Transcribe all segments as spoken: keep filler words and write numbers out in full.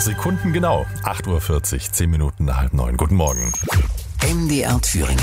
Sekunden genau. acht Uhr vierzig, zehn Minuten nach halb neun. Guten Morgen. M D R Thüringen.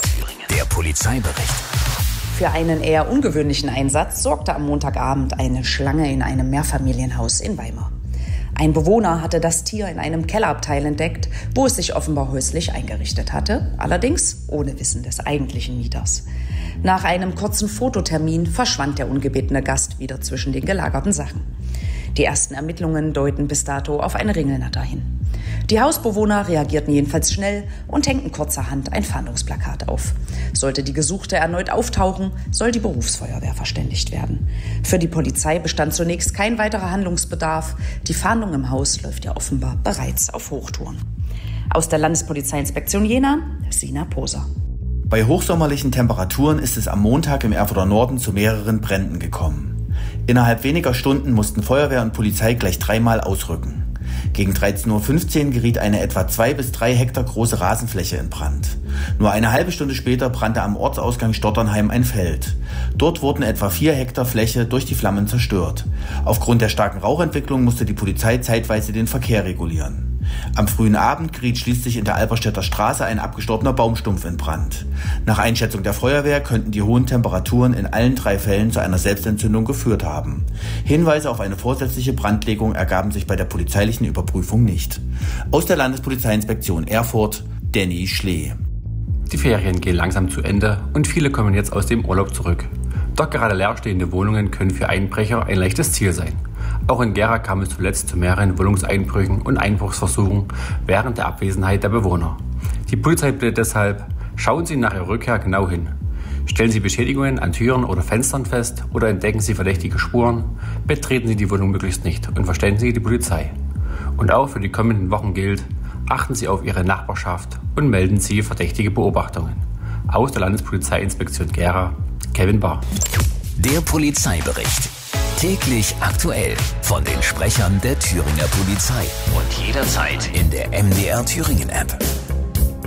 Der Polizeibericht. Für einen eher ungewöhnlichen Einsatz sorgte am Montagabend eine Schlange in einem Mehrfamilienhaus in Weimar. Ein Bewohner hatte das Tier in einem Kellerabteil entdeckt, wo es sich offenbar häuslich eingerichtet hatte, allerdings ohne Wissen des eigentlichen Mieters. Nach einem kurzen Fototermin verschwand der ungebetene Gast wieder zwischen den gelagerten Sachen. Die ersten Ermittlungen deuten bis dato auf eine Ringelnatter hin. Die Hausbewohner reagierten jedenfalls schnell und hängten kurzerhand ein Fahndungsplakat auf. Sollte die Gesuchte erneut auftauchen, soll die Berufsfeuerwehr verständigt werden. Für die Polizei bestand zunächst kein weiterer Handlungsbedarf. Die Fahndung im Haus läuft ja offenbar bereits auf Hochtouren. Aus der Landespolizeiinspektion Jena, Sina Poser. Bei hochsommerlichen Temperaturen ist es am Montag im Erfurter Norden zu mehreren Bränden gekommen. Innerhalb weniger Stunden mussten Feuerwehr und Polizei gleich dreimal ausrücken. Gegen dreizehn Uhr fünfzehn geriet eine etwa zwei bis drei Hektar große Rasenfläche in Brand. Nur eine halbe Stunde später brannte am Ortsausgang Stotternheim ein Feld. Dort wurden etwa vier Hektar Fläche durch die Flammen zerstört. Aufgrund der starken Rauchentwicklung musste die Polizei zeitweise den Verkehr regulieren. Am frühen Abend geriet schließlich in der Alberstädter Straße ein abgestorbener Baumstumpf in Brand. Nach Einschätzung der Feuerwehr könnten die hohen Temperaturen in allen drei Fällen zu einer Selbstentzündung geführt haben. Hinweise auf eine vorsätzliche Brandlegung ergaben sich bei der polizeilichen Überprüfung nicht. Aus der Landespolizeiinspektion Erfurt, Danny Schlee. Die Ferien gehen langsam zu Ende und viele kommen jetzt aus dem Urlaub zurück. Doch gerade leerstehende Wohnungen können für Einbrecher ein leichtes Ziel sein. Auch in Gera kam es zuletzt zu mehreren Wohnungseinbrüchen und Einbruchsversuchen während der Abwesenheit der Bewohner. Die Polizei bittet deshalb, schauen Sie nach Ihrer Rückkehr genau hin. Stellen Sie Beschädigungen an Türen oder Fenstern fest oder entdecken Sie verdächtige Spuren, betreten Sie die Wohnung möglichst nicht und verständigen Sie die Polizei. Und auch für die kommenden Wochen gilt, achten Sie auf Ihre Nachbarschaft und melden Sie verdächtige Beobachtungen. Aus der Landespolizeiinspektion Gera, Kevin Bahr. Der Polizeibericht. Täglich aktuell von den Sprechern der Thüringer Polizei und jederzeit in der M D R Thüringen App.